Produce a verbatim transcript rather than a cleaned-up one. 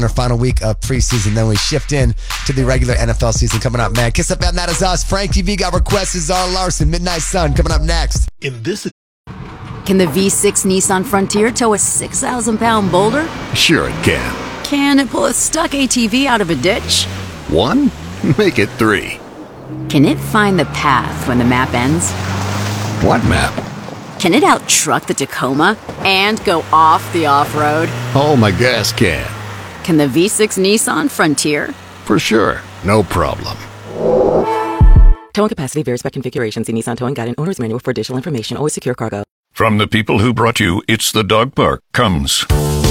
our final week of preseason. Then we shift in to the regular N F L season coming up, man. Kiss F M, that is us. Frank T V got requests. Czar Larson, Midnight Sun coming up next. In this, Can the V six Nissan Frontier tow a six thousand pound boulder? Sure it can. Can it pull a stuck A T V out of a ditch? One? Make it three. Can it find the path when the map ends? What map? Can it out-truck the Tacoma and go off the off-road? Oh, my gas can. Can the V six Nissan Frontier? For sure. No problem. Towing capacity varies by configuration. See Nissan Towing Guide and Owner's Manual for additional information. Always secure cargo. From the people who brought you It's the Dog Park comes